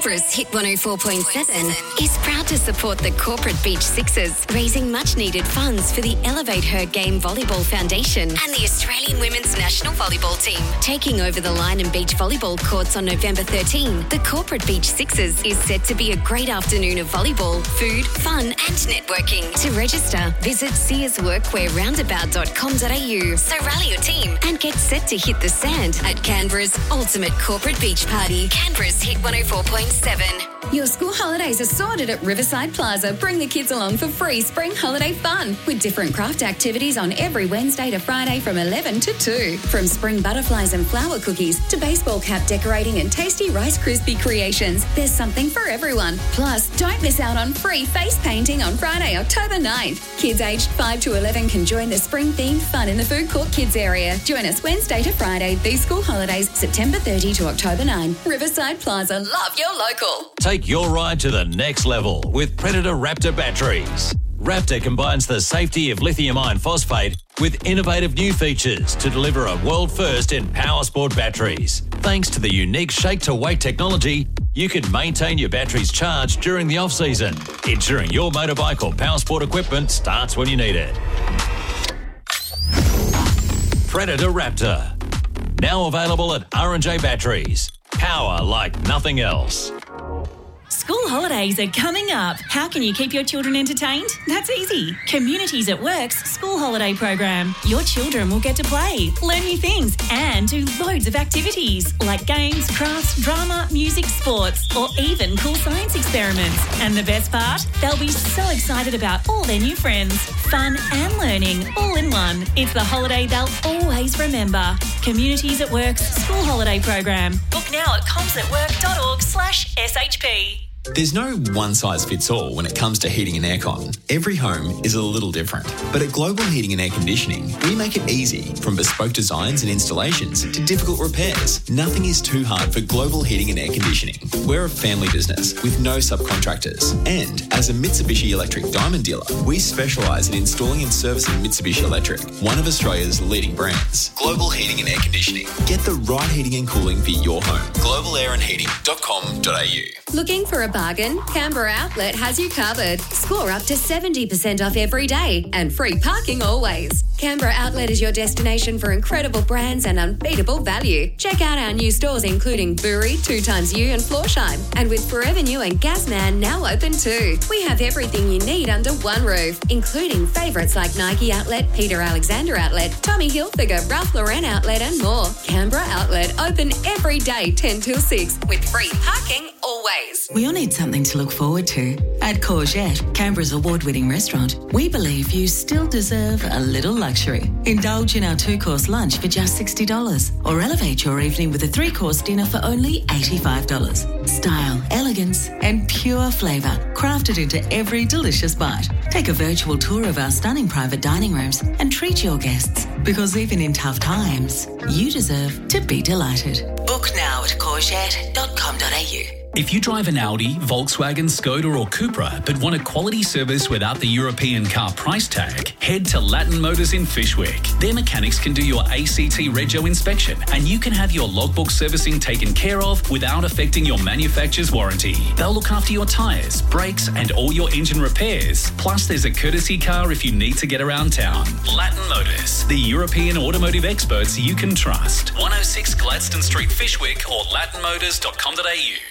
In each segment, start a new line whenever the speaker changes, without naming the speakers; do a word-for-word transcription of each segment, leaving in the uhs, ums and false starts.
Canberra's Hit one oh four point seven is proud to support the Corporate Beach Sixers, raising much-needed funds for the Elevate Her Game Volleyball Foundation and the Australian Women's National Volleyball Team. Taking over the Line and Beach volleyball courts on November thirteenth, the Corporate Beach Sixers is set to be a great afternoon of volleyball, food, fun and networking. To register, visit sears workwear roundabout dot com dot a u. So rally your team and get set to hit the sand at Canberra's ultimate corporate beach party. Canberra's Hit one oh four point seven.
Your school holidays are sorted at Riverside Plaza. Bring the kids along for free spring holiday fun with different craft activities on every Wednesday to Friday from eleven to two. From spring butterflies and flower cookies to baseball cap decorating and tasty Rice Krispie creations, there's something for everyone. Plus, don't miss out on free face painting on Friday, October ninth. Kids aged five to eleven can join the spring-themed fun in the food court kids area. Join us Wednesday to Friday, these school holidays, September thirtieth to October ninth. Riverside Plaza, love your local.
Take your ride to the next level with Predator Raptor batteries. Raptor combines the safety of lithium iron phosphate with innovative new features to deliver a world first in power sport batteries. Thanks to the unique shake-to-weight technology, you can maintain your batteries charged during the off-season, ensuring your motorbike or power sport equipment starts when you need it. Predator Raptor. Now available at R and J Batteries. Power like nothing else.
School holidays are coming up. How can you keep your children entertained? That's easy. Communities at Work's school holiday program. Your children will get to play, learn new things and do loads of activities like games, crafts, drama, music, sports or even cool science experiments. And the best part? They'll be so excited about all their new friends. Fun and learning all in one. It's the holiday they'll always remember. Communities at Work's school holiday program. Book now at comsatwork.org slash SHP.
There's no one-size-fits-all when it comes to heating and aircon. Every home is a little different. But at Global Heating and Air Conditioning, we make it easy. From bespoke designs and installations to difficult repairs, nothing is too hard for Global Heating and Air Conditioning. We're a family business with no subcontractors. And as a Mitsubishi Electric Diamond dealer, we specialise in installing and servicing Mitsubishi Electric, one of Australia's leading brands. Global Heating and Air Conditioning. Get the right heating and cooling for your home. global air and heating dot com dot a u.
Looking for a bargain? Canberra Outlet has you covered. Score up to seventy percent off every day and free parking always. Canberra Outlet is your destination for incredible brands and unbeatable value. Check out our new stores including Buri, Two Times U and Florsheim. And with Forever New and Gasman now open too. We have everything you need under one roof, including favourites like Nike Outlet, Peter Alexander Outlet, Tommy Hilfiger, Ralph Lauren Outlet and more. Canberra Outlet open every day ten till six with free parking always.
We all need something to look forward to. At Courgette, Canberra's award-winning restaurant, we believe you still deserve a little luxury. Indulge in our two-course lunch for just sixty dollars or elevate your evening with a three-course dinner for only eighty-five dollars. Style, elegance and pure flavour crafted into every delicious bite. Take a virtual tour of our stunning private dining rooms and treat your guests because even in tough times, you deserve to be delighted. Book now at courgette dot com dot a u.
If you drive an Audi, Volkswagen, Skoda or Cupra but want a quality service without the European car price tag, head to Latin Motors in Fyshwick. Their mechanics can do your A C T Rego inspection and you can have your logbook servicing taken care of without affecting your manufacturer's warranty. They'll look after your tyres, brakes and all your engine repairs. Plus there's a courtesy car if you need to get around town. Latin Motors, the European automotive experts you can trust. one oh six Gladstone Street, Fyshwick or latin motors dot com dot a u.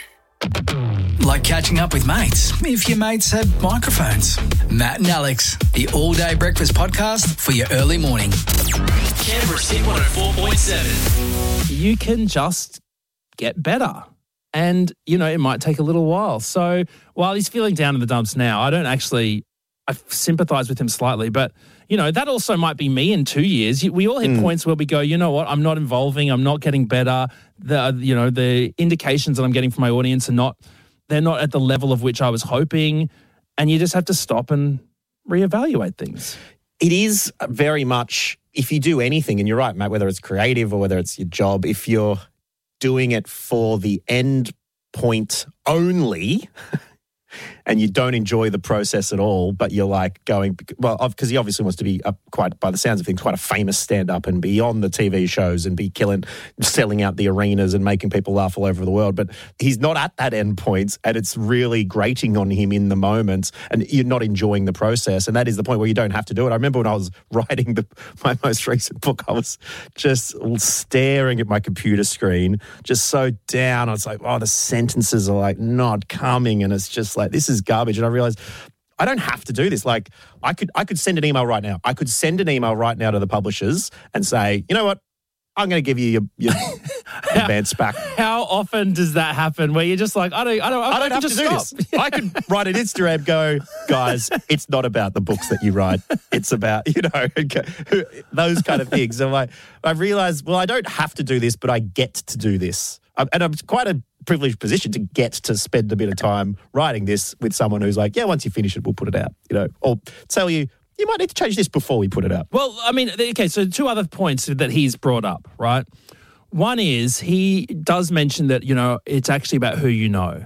Like catching up with mates, if your mates had microphones. Matt and Alex, the all-day breakfast podcast for your early morning.
Canberra's Hit one oh four point seven.
You can just get better. And, you know, it might take a little while. So while he's feeling down in the dumps now, I don't actually, I sympathise with him slightly, but, you know, that also might be me in two years. We all hit mm. points where we go, you know what, I'm not evolving, I'm not getting better. The, you know, the indications that I'm getting from my audience are not, they're not at the level of which I was hoping. And you just have to stop and reevaluate things.
It is very much, if you do anything, and you're right, Matt, whether it's creative or whether it's your job, if you're doing it for the end point only and you don't enjoy the process at all, but you're like going, well, because he obviously wants to be a, quite, by the sounds of things, quite a famous stand-up and be on the T V shows and be killing, selling out the arenas and making people laugh all over the world. But he's not at that end point, and it's really grating on him in the moment, and you're not enjoying the process. And that is the point where you don't have to do it. I remember when I was writing the, my most recent book, I was just staring at my computer screen, just so down. I was like, oh, the sentences are like not coming, and it's just like, this is garbage. And I realized I don't have to do this. Like, I could I could send an email right now. I could send an email right now to the publishers and say, you know what? I'm going to give you your, your advance back.
How often does that happen where you're just like, I don't I don't, I
I don't
I
have
just
to do
stop.
this. I could write an Instagram, go, guys, it's not about the books that you write. It's about, you know, those kind of things. And I, I realized, well, I don't have to do this, but I get to do this. And I'm quite a privileged position to get to spend a bit of time writing this with someone who's like, yeah, once you finish it, we'll put it out, you know, or tell you, you might need to change this before we put it out.
Well, I mean, okay, so two other points that he's brought up, right? One is he does mention that, you know, it's actually about who you know.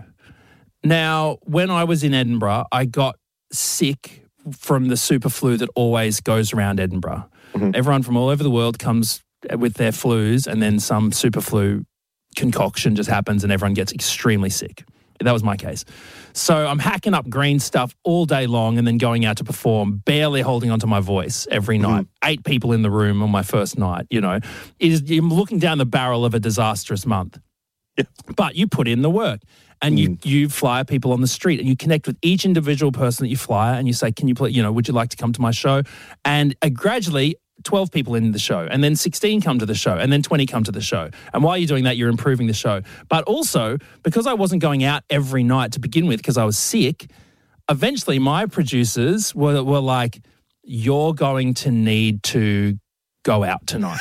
Now, when I was in Edinburgh, I got sick from the super flu that always goes around Edinburgh. Mm-hmm. Everyone from all over the world comes with their flus, and then some super flu concoction just happens and everyone gets extremely sick. That was my case. So I'm hacking up green stuff all day long and then going out to perform, barely holding onto my voice every night. Mm-hmm. Eight people in the room on my first night, you know. Is you're looking down the barrel of a disastrous month. Yeah. But you put in the work and mm. you you flyer people on the street and you connect with each individual person that you flyer and you say, can you play, you know, would you like to come to my show? And uh, gradually twelve people in the show, and then sixteen come to the show, and then twenty come to the show. And while you're doing that, you're improving the show. But also, because I wasn't going out every night to begin with because I was sick, eventually my producers were, were like, you're going to need to go out tonight.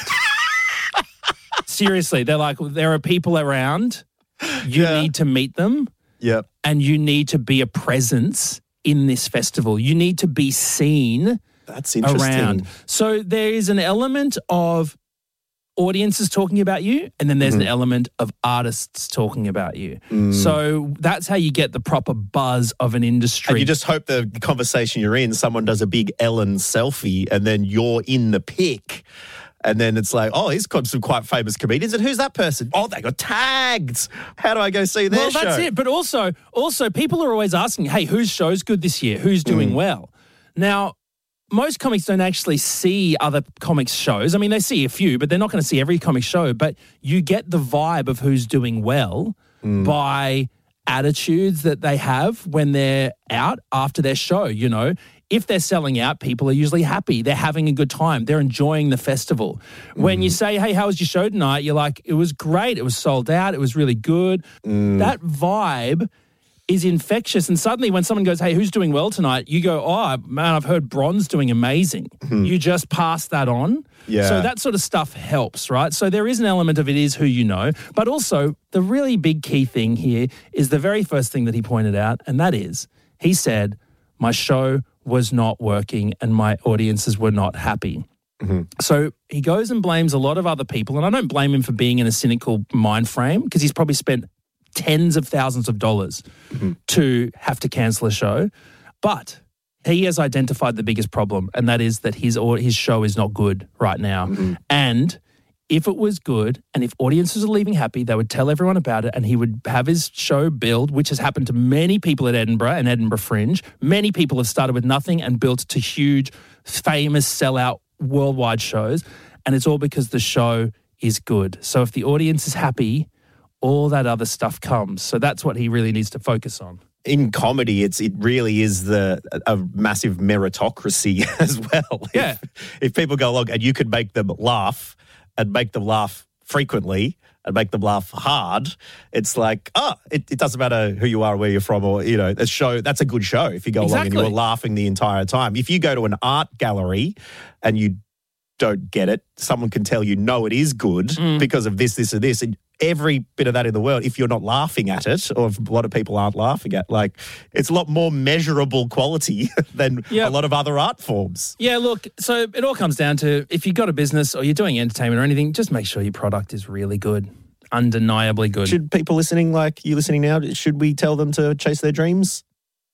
Seriously, they're like, there are people around, you yeah. need to meet them,
yep.
and you need to be a presence in this festival. You need to be seen.
That's interesting.
Around. So there is an element of audiences talking about you, and then there's mm-hmm. an element of artists talking about you. Mm. So that's how you get the proper buzz of an industry.
And you just hope the conversation you're in, someone does a big Ellen selfie, and then you're in the pic. And then it's like, oh, he's got some quite famous comedians. And who's that person? Oh, they got tagged. How do I go see their
well,
show?
Well, that's it. But also, also, people are always asking, hey, whose show's good this year? Who's doing mm. well? Now, most comics don't actually see other comics shows. I mean, they see a few, but they're not going to see every comic show. But you get the vibe of who's doing well mm. by attitudes that they have when they're out after their show, you know. If they're selling out, people are usually happy. They're having a good time. They're enjoying the festival. When mm. you say, hey, how was your show tonight? You're like, it was great. It was sold out. It was really good. Mm. That vibe is infectious. And suddenly when someone goes, hey, who's doing well tonight? You go, oh, man, I've heard Bron's doing amazing. Mm. You just pass that on.
Yeah.
So that sort of stuff helps, right? So there is an element of it is who you know. But also the really big key thing here is the very first thing that he pointed out, and that is he said, my show was not working and my audiences were not happy. Mm-hmm. So he goes and blames a lot of other people, and I don't blame him for being in a cynical mind frame because he's probably spent tens of thousands of dollars mm-hmm. to have to cancel a show. But he has identified the biggest problem, and that is that his his show is not good right now. Mm-hmm. And if it was good and if audiences are leaving happy, they would tell everyone about it and he would have his show build, which has happened to many people at Edinburgh and Edinburgh Fringe. Many people have started with nothing and built to huge, famous, sellout, worldwide shows. And it's all because the show is good. So if the audience is happy, all that other stuff comes. So that's what he really needs to focus on.
In comedy, it's it really is the a massive meritocracy as well.
Yeah.
If, if people go along and you could make them laugh and make them laugh frequently and make them laugh hard, it's like, oh, it, it doesn't matter who you are, where you're from, or, you know, a show, that's a good show if you go
exactly.
along and you're laughing the entire time. If you go to an art gallery and you don't get it, someone can tell you, no, it is good mm. because of this, this, and this. And every bit of that in the world, if you're not laughing at it, or if a lot of people aren't laughing at, like, it's a lot more measurable quality than yep. a lot of other art forms.
Yeah, look, so it all comes down to if you've got a business or you're doing entertainment or anything, just make sure your product is really good, undeniably good.
Should people listening, like you listening now, should we tell them to chase their dreams?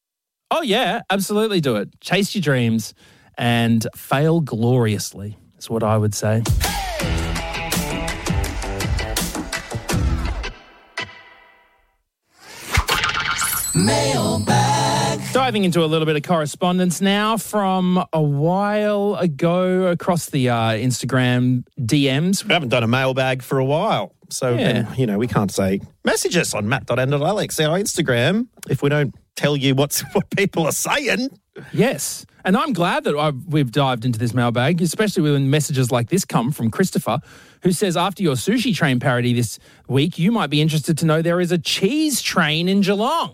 Oh, yeah, absolutely do it. Chase your dreams and fail gloriously is what I would say.
Mailbag.
Diving into a little bit of correspondence now from a while ago across the uh, Instagram D Ms.
We haven't done a mailbag for a while. So,
Yeah.
then, you know, we can't say, message us on matt dot n dot alex, our Instagram, if we don't tell you what's what people are saying.
Yes. And I'm glad that I've, we've dived into this mailbag, especially when messages like this come from Christopher, who says, after your sushi train parody this week, you might be interested to know there is a cheese train in Geelong.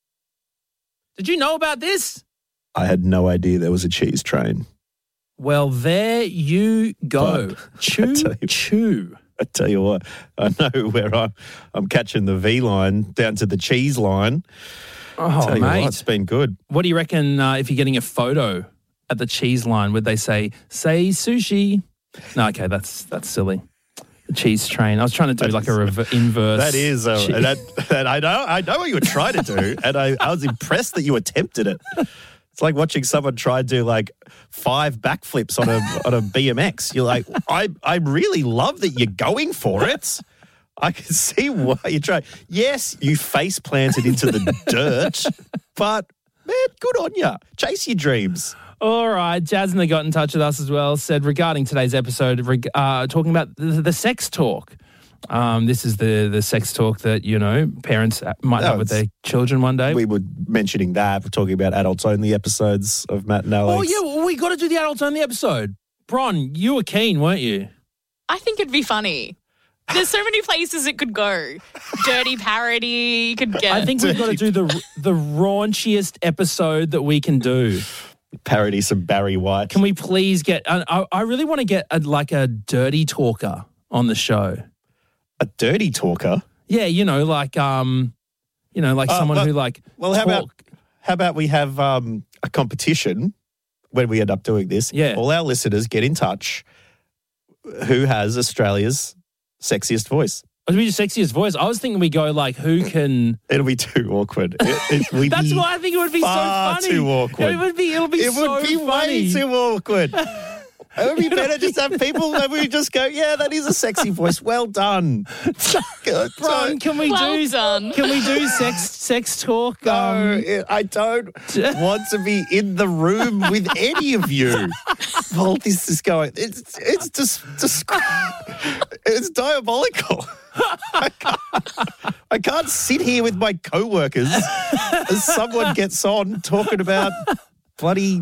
Did you know about this?
I had no idea there was a cheese train.
Well, there you go.
But
Choo,
tell you-
choo.
I tell you what, I know where I'm, I'm catching the V line down to the cheese line.
Oh,
tell you
mate.
what, it's been good.
What do you reckon uh, if you're getting a photo at the cheese line? Would they say, say sushi? No, okay, that's that's silly. The cheese train. I was trying to do
That
like
is-
a rev- inverse.
That is, uh,
che-
and that, and I know, I know what you were trying to do, and I, I was impressed that you attempted it. It's like watching someone try to do like five backflips on a on a B M X. You're like, I I really love that you're going for it. I can see why you try. Yes, you face planted into the dirt, but man, good on you. Chase your dreams.
All right, Jasna got in touch with us as well, said regarding today's episode, reg- uh, talking about the, the sex talk. Um, this is the the sex talk that, you know, parents might
No,
have with
it's-
their children one day.
We were mentioning that. We're talking about adults only episodes of Matt and Alex.
oh, yeah, well, we got to do the adults only episode. Bron, you were keen, weren't you?
I think it'd be funny. There's so many places it could go. Dirty parody, you could get.
I think we've got to do the the raunchiest episode that we can do.
Parody some Barry White.
Can we please get? I, I really want to get a, like a dirty talker on the show.
A dirty talker?
Yeah, you know, like um, you know, like
Oh,
someone
well-
who like.
Well, how about
talk-
how about we have um, a competition when we end up doing this?
Yeah.
All our listeners get in touch. Who has Australia's sexiest voice?
It'll be the sexiest voice. I was thinking we go like, who can?
It'll be too awkward. It, it would
That's
be
why I think it would be so
far
funny.
too awkward.
It would be. It'll be
It
so
would be
funny.
way too awkward. It would be better just have people that we just go, yeah, that is a sexy voice. Well done.
Bron, can we
Well
do?
done.
Can we do sex sex talk?
No,
Um,
I don't want to be in the room with any of you. Well, this is going. It's it's just just it's diabolical. I can't, I can't sit here with my co-workers as someone gets on talking about bloody.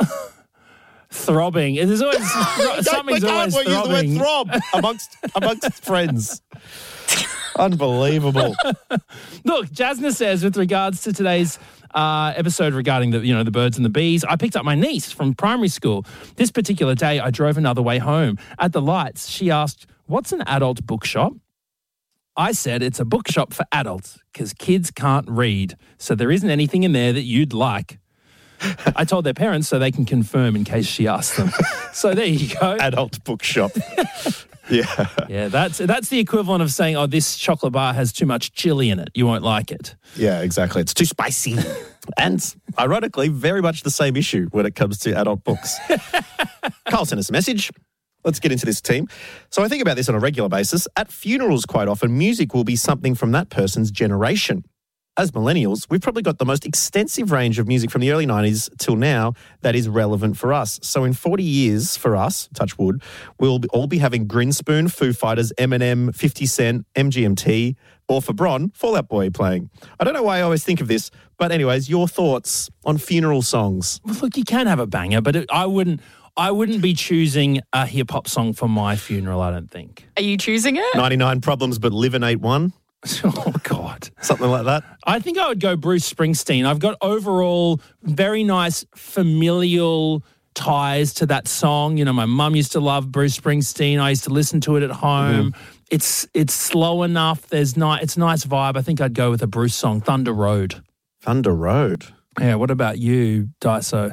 throbbing. There's always something's
I
always
can't use the
throbbing.
word throb amongst amongst friends. Unbelievable.
Look, Jasna says, with regards to today's uh, episode regarding the, you know, the birds and the bees, I picked up my niece from primary school. This particular day, I drove another way home. At the lights, she asked, "What's an adult bookshop?" I said, "It's a bookshop for adults because kids can't read. So there isn't anything in there that you'd like." I told their parents so they can confirm in case she asked them. So there you go.
Adult bookshop. Yeah.
Yeah, that's that's the equivalent of saying, "Oh, this chocolate bar has too much chili in it. You won't like it."
Yeah, exactly. It's too spicy. And ironically, very much the same issue when it comes to adult books. Carl sent us a message. Let's get into this team. So I think about this on a regular basis. At funerals, quite often, music will be something from that person's generation. As millennials, we've probably got the most extensive range of music from the early nineties till now that is relevant for us. So in forty years for us, touch wood, we'll be, all be having Grinspoon, Foo Fighters, Eminem, fifty Cent, M G M T, or for Bron, Fall Out Boy playing. I don't know why I always think of this, but anyways, your thoughts on funeral songs?
Well, look, you can have a banger, but it, I wouldn't. I wouldn't be choosing a hip hop song for my funeral. I don't think.
Are you choosing it?
ninety-nine Problems, but Live in eight one?
Oh God,
something like that.
I think I would go Bruce Springsteen. I've got overall very nice familial ties to that song. You know, my mum used to love Bruce Springsteen. I used to listen to it at home. Mm-hmm. It's it's slow enough. There's ni- It's a nice vibe. I think I'd go with a Bruce song, Thunder Road.
Thunder Road.
Yeah. What about you, Daiso?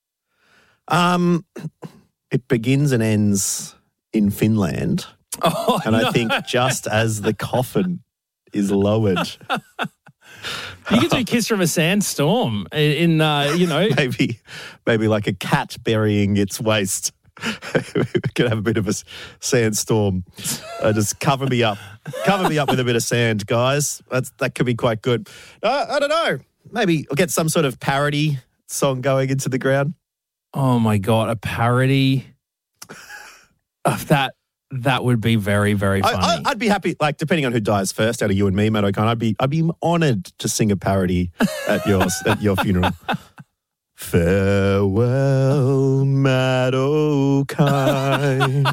Um, it begins and ends in Finland.
Oh,
and
no.
I think just as the coffin is lowered,
You could do Kiss from a Sandstorm in, in uh, you know.
maybe, maybe like a cat burying its waist. We could have a bit of a sandstorm. Uh, just cover me up. Cover me up with a bit of sand, guys. That's, that could be quite good. Uh, I don't know. Maybe I'll get some sort of parody song going into the ground.
Oh, my God. A parody of that. That would be very, very funny.
I, I, I'd be happy, like, depending on who dies first out of you and me, Matt O'Kine, I'd be, I'd be honoured to sing a parody at yours, at your funeral. Farewell, Matt O'Kine.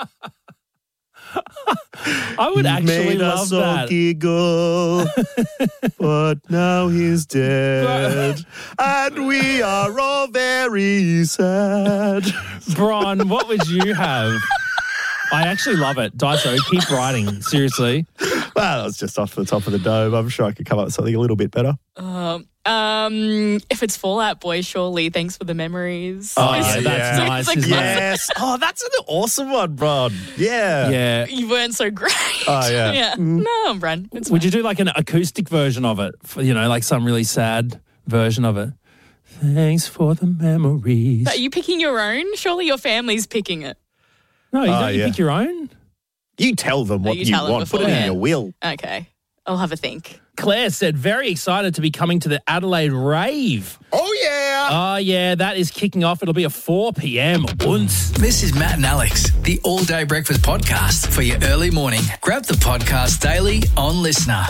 I would actually
made
love
us
that.
all giggle, but now he's dead, and we are all very sad.
Bron, what would you have? I actually love it. Daiso, keep writing. Seriously.
Well, that was just off the top of the dome. I'm sure I could come up with something a little bit better.
Um, um, if it's Fall Out Boy, surely. Thanks for the memories.
Oh, yeah, that's nice.
It's a classic.
Yes. Oh, that's an awesome one, Bron. Yeah.
Yeah.
You weren't so great.
Oh, yeah.
yeah.
Mm.
No, Bron. It's
Would
fine.
you do like an acoustic version of it? For, you know, like some really sad version of it. Thanks for the memories.
Are you picking your own? Surely your family's picking it.
No, you
Oh,
don't. You
yeah.
pick your own.
You tell them what
you
you,
tell them
want. Put it in
beforehand.
your will.
Okay. I'll have a think.
Claire said, very excited to be coming to the Adelaide Rave.
Oh, yeah.
Oh, yeah, that is kicking off. It'll be a four p.m. Once.
This is Matt and Alex, the All Day Breakfast podcast for your early morning. Grab the podcast daily on Listener.